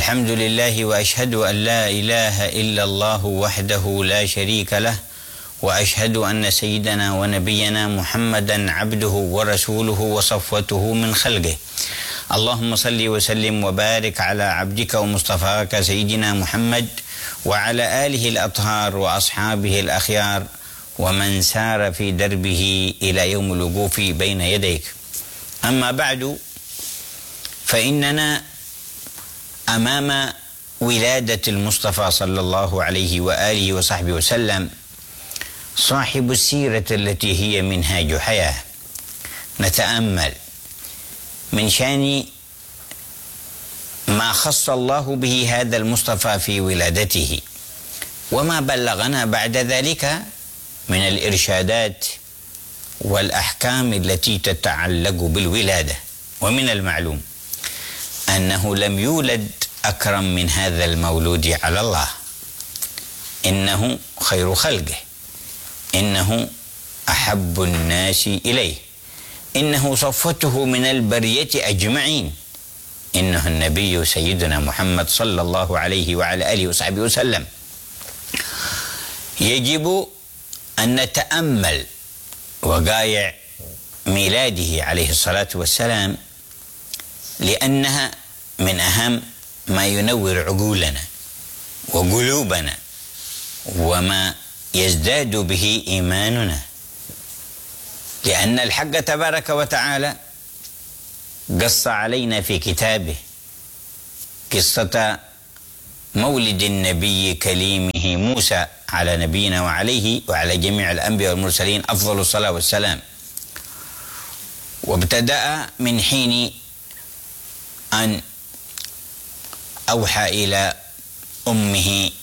الحمد لله وأشهد أن لا إله إلا الله وحده لا شريك له، وأشهد أن سيدنا ونبينا محمدا عبده ورسوله وصفوته من خلقه. اللهم صل وسلم وبارك على عبدك ومصطفاك سيدنا محمد وعلى آله الأطهار وأصحابه الأخيار ومن سار في دربه إلى يوم الوقوف بين يديك. أما بعد، فإننا أمام ولادة المصطفى صلى الله عليه وآله وصحبه وسلم، صاحب السيرة التي هي منهاج حياة. نتأمل من شأن ما خص الله به هذا المصطفى في ولادته، وما بلغنا بعد ذلك من الإرشادات والأحكام التي تتعلق بالولادة. ومن المعلوم أنه لم يولد أكرم من هذا المولود على الله، إنه خير خلقه، إنه أحب الناس إليه، إنه صفوته من البرية أجمعين، إنه النبي سيدنا محمد صلى الله عليه وعلى آله وصحبه وسلم. يجب أن نتأمل وقائع ميلاده عليه الصلاة والسلام، لأنها من أهم ما ينور عقولنا وقلوبنا وما يزداد به إيماننا، لأن الحق تبارك وتعالى قص علينا في كتابه قصة مولد النبي كليمه موسى على نبينا وعليه وعلى جميع الأنبياء والمرسلين أفضل الصلاة والسلام. وابتدأ من حين أن أوحى إلى أمه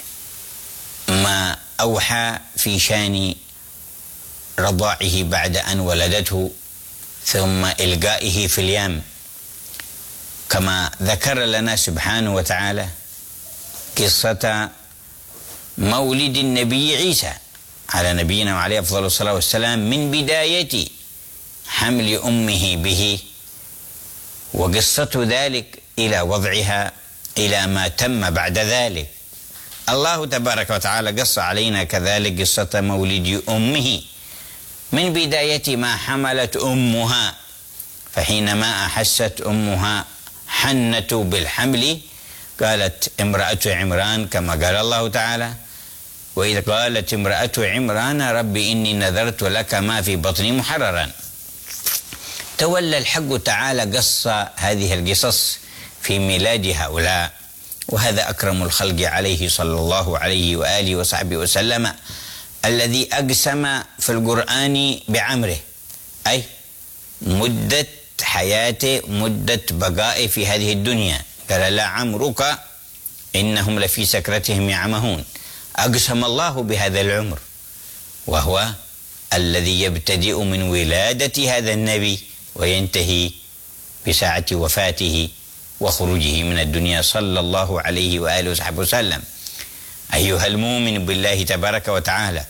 ما أوحى في شأن رضاعه بعد أن ولدته، ثم إلقائه في اليم، كما ذكر لنا سبحانه وتعالى قصة مولد النبي عيسى على نبينا وعليه أفضل الصلاة والسلام، من بداية حمل أمه به وقصة ذلك إلى وضعها إلى ما تم بعد ذلك. الله تبارك وتعالى قص علينا كذلك قصة مولد أمه من بداية ما حملت أمها، فحينما أحست أمها حنت بالحمل قالت امرأة عمران، كما قال الله تعالى: وإذ قالت امرأة عمران رب إني نذرت لك ما في بطني محررا. تولى الحق تعالى قص هذه القصص في ميلاد هؤلاء، وهذا أكرم الخلق عليه صلى الله عليه وآله وصحبه وسلم، الذي أقسم في القرآن بعمره، أي مدة حياته، مدة بقائه في هذه الدنيا. قال: لا عمرك إنهم لفي سكرتهم يعمهون. أقسم الله بهذا العمر، وهو الذي يبتدئ من ولادة هذا النبي وينتهي بساعة وفاته وخروجه من الدنيا صلى الله عليه وآله وصحبه وسلم. أيها المؤمن بالله تبارك وتعالى،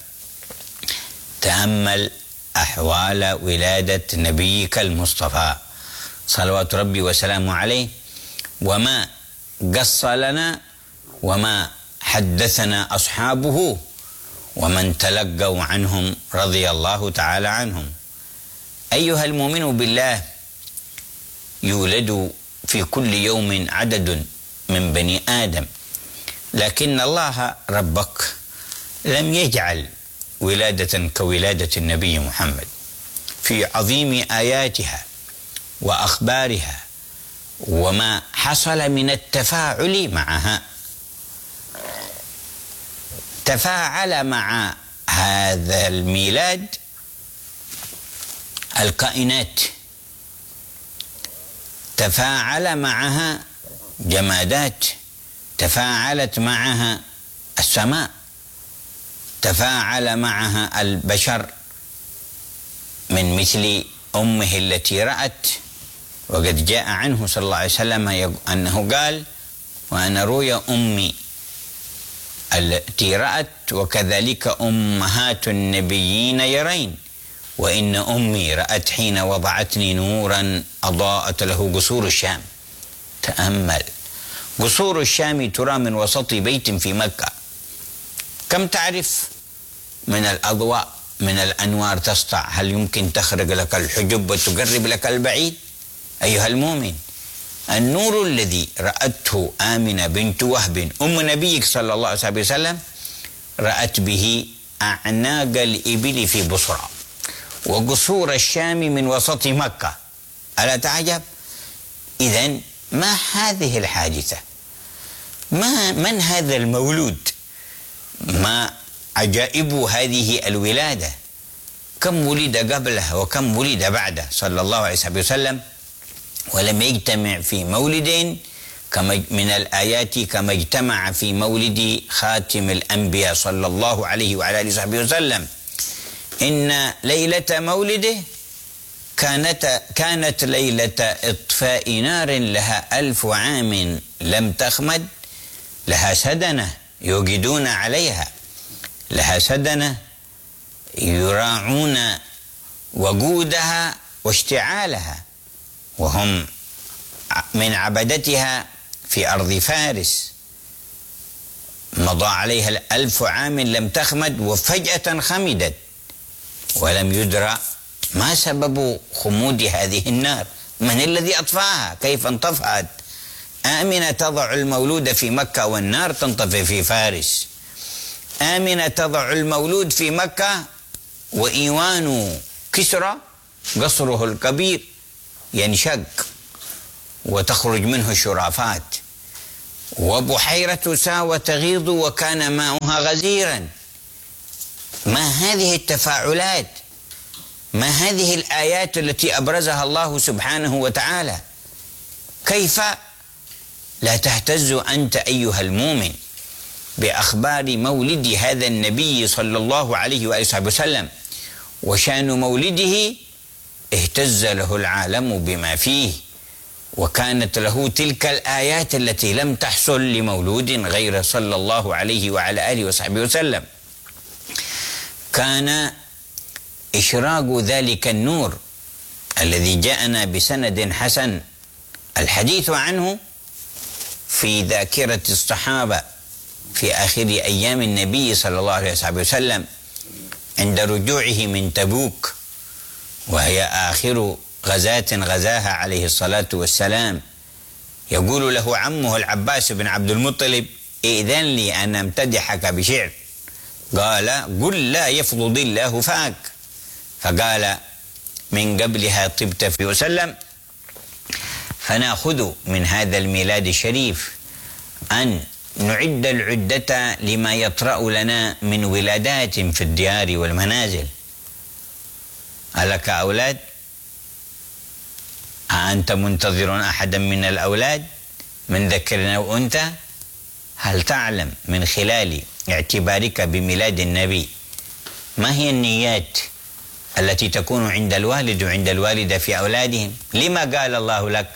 تأمل أحوال ولادة نبيك المصطفى صلوات ربي وسلامه عليه، وما قص لنا وما حدثنا أصحابه ومن تلقوا عنهم رضي الله تعالى عنهم. أيها المؤمن بالله، يولد في كل يوم عدد من بني آدم، لكن الله ربك لم يجعل ولادة كولادة النبي محمد في عظيم آياتها وأخبارها وما حصل من التفاعل معها. تفاعل مع هذا الميلاد الكائنات، تفاعل معها جمادات، تفاعلت معها السماء، تفاعل معها البشر، من مثل أمه التي رأت. وقد جاء عنه صلى الله عليه وسلم أنه قال: وأنا رؤيا أمي التي رأت، وكذلك أمهات النبيين يرين، وإن أمي رأت حين وضعتني نورا أضاءت له قصور الشام. تأمل قصور الشام ترى من وسط بيت في مكة. كم تعرف من الأضواء من الأنوار تسطع؟ هل يمكن تخرج لك الحجب وتقرب لك البعيد؟ أيها المؤمن، النور الذي رأته آمنة بنت وهب أم نبيك صلى الله عليه وسلم رأت به أعناق الإبل في بصرى وقصور الشام من وسط مكة. ألا تعجب؟ إذن ما هذه الحادثة؟ من هذا المولود؟ ما عجائب هذه الولادة؟ كم ولد قبله وكم ولد بعده صلى الله عليه وسلم، ولم يجتمع في مولد من الآيات كما اجتمع في مولد خاتم الأنبياء صلى الله عليه وعلى آله وصحبه وسلم. إن ليلة مولده كانت ليلة إطفاء نار لها 1000 عام لم تخمد، لها سدنة يوقدون عليها، لها سدنة يراعون وقودها واشتعالها، وهم من عبدتها في أرض فارس. مضى عليها 1000 عام لم تخمد وفجأة خمدت، ولم يدرى ما سبب خمود هذه النار، من الذي أطفأها، كيف انطفأت. آمنة تضع المولود في مكة والنار تنطفئ في فارس. آمنة تضع المولود في مكة وإيوان كسرى قصره الكبير ينشق وتخرج منه الشرافات، وبحيرة ساوى تغيض وكان ماؤها غزيرا. ما هذه التفاعلات؟ ما هذه الآيات التي أبرزها الله سبحانه وتعالى؟ كيف لا تهتز أنت أيها المؤمن بأخبار مولد هذا النبي صلى الله عليه وآله وسلم؟ وشان مولده اهتز له العالم بما فيه، وكانت له تلك الآيات التي لم تحصل لمولود غير صلى الله عليه وعلى آله وصحبه وسلم. كان إشراق ذلك النور الذي جاءنا بسند حسن الحديث عنه في ذاكرة الصحابة في آخر أيام النبي صلى الله عليه وسلم عند رجوعه من تبوك، وهي آخر غزاة غزاها عليه الصلاة والسلام. يقول له عمه العباس بن عبد المطلب: إذن لي أن أمتدحك بشعر. قال: قل لا يفضض الله فاك. فقال: من قبلها طبت في وسلم. فنأخذ من هذا الميلاد الشريف أن نعد العدة لما يطرأ لنا من ولادات في الديار والمنازل. ألك أولاد؟ أنت منتظر أحدا من الأولاد من ذكر أو أنثى؟ هل تعلم من خلال اعتبارك بميلاد النبي ما هي النيات التي تكون عند الوالد وعند الوالدة في أولادهم؟ لما قال الله لك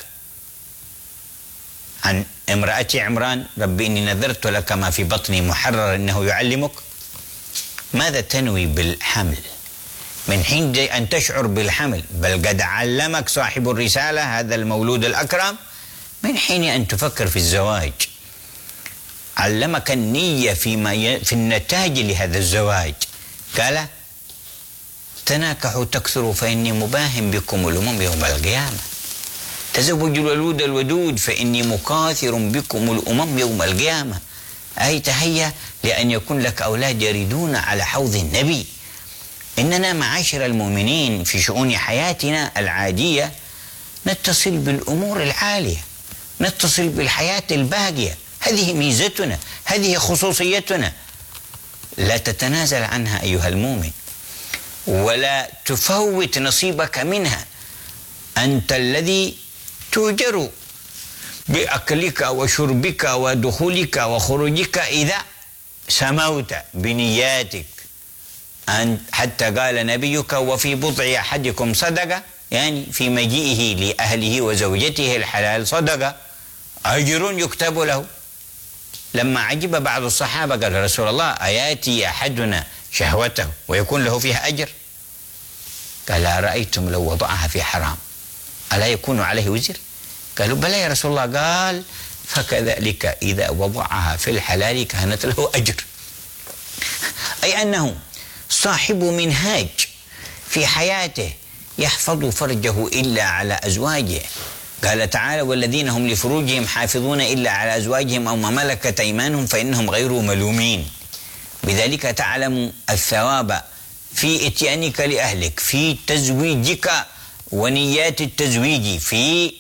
عن امرأة عمران: رب إني نذرت لك ما في بطني محرر إنه يعلمك؟ ماذا تنوي بالحمل من حين أن تشعر بالحمل؟ بل قد علمك صاحب الرسالة هذا المولود الأكرم من حين أن تفكر في الزواج، علمك النية في النتاج لهذا الزواج. قال: تناكحوا تكثروا فإني مباهم بكم الأمم يوم القيامة، تزوجوا الولود الودود فإني مكاثر بكم الأمم يوم القيامة. أي تهيأ لأن يكون لك أولاد يريدون على حوض النبي. إننا معاشر المؤمنين في شؤون حياتنا العادية نتصل بالأمور العالية، نتصل بالحياة الباقية. هذه ميزتنا، هذه خصوصيتنا، لا تتنازل عنها أيها المؤمن، ولا تفوت نصيبك منها. أنت الذي تؤجر بأكلك وشربك ودخولك وخروجك إذا سموت بنياتك. حتى قال نبيك: وفي بضع أحدكم صدقة، يعني في مجيئه لأهله وزوجته الحلال صدقة، أجر يكتب له. لما عجب بعض الصحابة قال: رسول الله أياتي أحدنا شهوته ويكون له فيها أجر؟ قال: أرأيتم لو وضعها في حرام ألا يكون عليه وزر؟ قالوا: بلى يا رسول الله. قال: فكذلك إذا وضعها في الحلال كانت له أجر. أي أنه صاحب منهاج في حياته يحفظ فرجه إلا على أزواجه. قال تعالى: والذين هم لفروجهم حافظون إلا على أزواجهم أو ما ملكت أيمانهم فإنهم غير ملومين. بذلك تعلم الثواب في إتيانك لأهلك، في تزويجك ونيات التزويج، في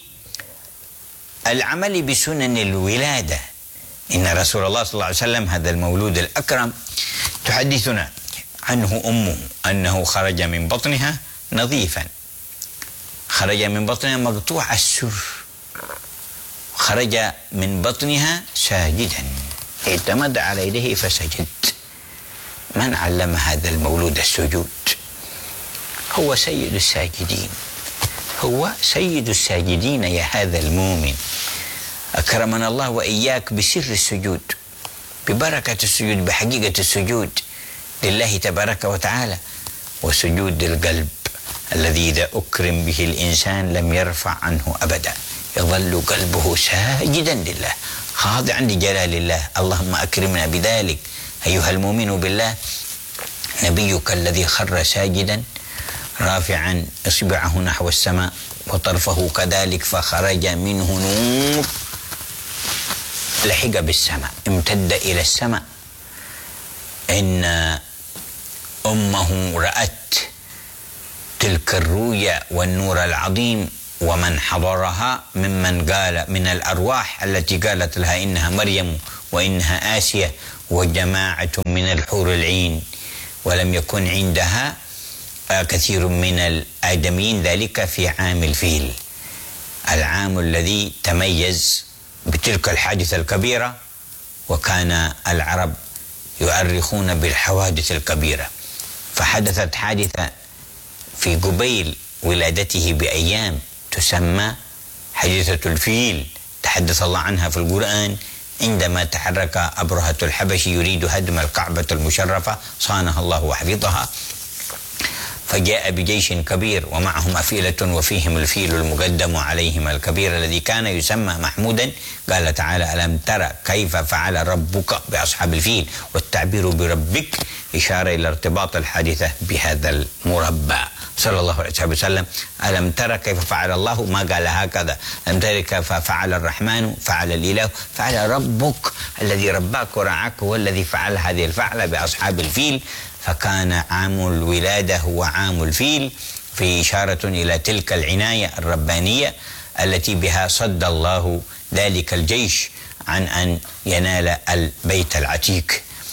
العمل بسنن الولادة. إن رسول الله صلى الله عليه وسلم هذا المولود الأكرم تحدثنا عنه أمه أنه خرج من بطنها نظيفا، خرج من بطنها مقطوع السر، خرج من بطنها ساجدا، اعتمد على يديه فسجد. من علم هذا المولود السجود؟ هو سيد الساجدين، هو سيد الساجدين يا هذا المؤمن. أكرمنا الله وإياك بسر السجود، ببركة السجود، بحقيقة السجود لله تبارك وتعالى، وسجود القلب الذي إذا أكرم به الإنسان لم يرفع عنه أبدا، يظل قلبه ساجدا لله خاضعا لجلال الله. اللهم أكرمنا بذلك أيها المؤمن بالله. نبيك الذي خر ساجدا رافعا إصبعه نحو السماء وطرفه كذلك، فخرج منه نور لحق بالسماء، امتد إلى السماء. إن أمه رأت تلك الرؤيا والنور العظيم، ومن حضرها ممن قال من الأرواح التي قالت لها إنها مريم وإنها آسية وجماعة من الحور العين، ولم يكن عندها كثير من الآدميين، ذلك في عام الفيل، العام الذي تميز بتلك الحادثة الكبيرة. وكان العرب يؤرخون بالحوادث الكبيرة، فحدثت حادثة في قبيل ولادته بأيام تسمى حادثة الفيل، تحدث الله عنها في القرآن عندما تحرك أبرهة الحبشي يريد هدم الكعبة المشرفة صانها الله وحفظها، فجاء بجيش كبير ومعهم أفئلة وفيهم الفيل المقدم عليهم الكبير الذي كان يسمى محمودا. قال تعالى: ألم ترى كيف فعل ربك بأصحاب الفيل؟ والتعبير بربك إشارة إلى ارتباط الحادثة بهذا المربع صلى الله عليه وسلم. ألم ترى كيف فعل الله؟ ما قال هكذا. ألم ترى كيف فعل الرحمن؟ فعل الإله، فعل ربك الذي رباك ورعاك هو الذي فعل هذه الفعلة بأصحاب الفيل. فكان عام الولادة هو عام الفيل، في إشارة إلى تلك العناية الربانية التي بها صد الله ذلك الجيش عن أن ينال البيت العتيق.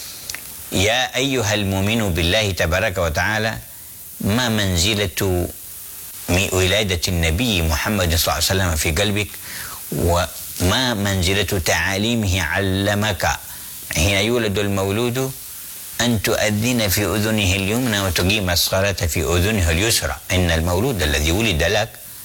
يا أيها المؤمن بالله تبارك وتعالى، ما منزلة ولادة النبي محمد صلى الله عليه وسلم في قلبك، وما منزلة تعاليمه علمك حين يولد المولود أن تؤذن في أذنه اليمنى وتقيم الصلاة في أذنه اليسرى. إن المولود الذي ولد لك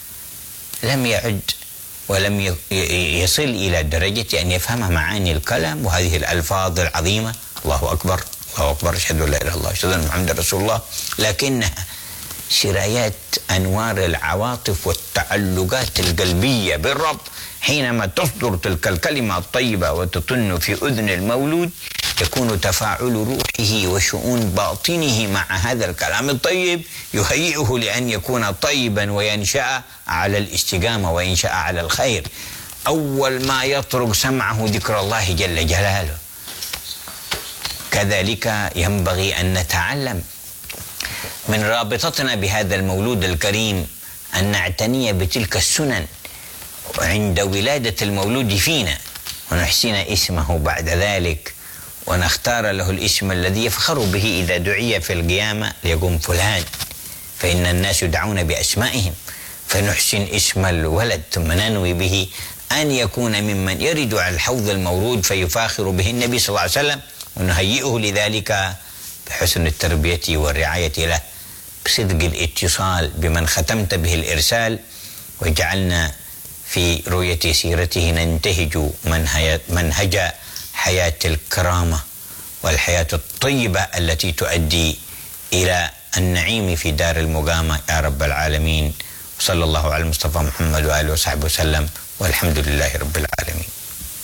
لم يعد ولم يصل إلى درجة أن يفهم معاني الكلام وهذه الألفاظ العظيمة، الله أكبر الله أكبر، أشهد أن لا إله إلا الله، أشهد أن محمدا رسول الله، لكنها سرايات أنوار العواطف والتعلقات القلبية بالرب. حينما تصدر تلك الكلمة الطيبة وتطن في أذن المولود، يكون تفاعل روحه وشؤون باطنه مع هذا الكلام الطيب يهيئه لأن يكون طيبا وينشأ على الاستقامة وينشأ على الخير. أول ما يطرق سمعه ذكر الله جل جلاله. كذلك ينبغي أن نتعلم من رابطتنا بهذا المولود الكريم أن نعتني بتلك السنن عند ولادة المولود فينا، ونحسن اسمه بعد ذلك، ونختار له الاسم الذي يفخر به إذا دعي في القيامة ليقوم فلان، فإن الناس يدعون بأسمائهم، فنحسن اسم الولد ثم ننوي به أن يكون ممن يرد على الحوض المورود فيفاخر به النبي صلى الله عليه وسلم، ونهيئه لذلك بحسن التربية والرعاية له، بصدق الاتصال بمن ختمت به الإرسال، وجعلنا في رؤية سيرته ننتهج منهج حياة الكرامة والحياة الطيبة التي تؤدي إلى النعيم في دار المقامة يا رب العالمين. صلى الله على المصطفى محمد وآله وصحبه وسلم، والحمد لله رب العالمين.